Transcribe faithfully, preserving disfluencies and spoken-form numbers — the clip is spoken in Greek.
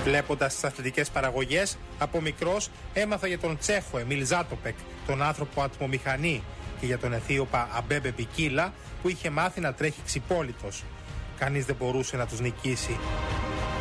Βλέποντας τις αθλητικές παραγωγές, από μικρός έμαθα για τον Τσέχο Εμίλ Ζάτοπεκ, τον άνθρωπο ατμομηχανή, και για τον Αιθίωπα Αμπέμπε Μπικίλα που είχε μάθει να τρέχει ξυπόλυτος. Κανείς δεν μπορούσε να τους νικήσει.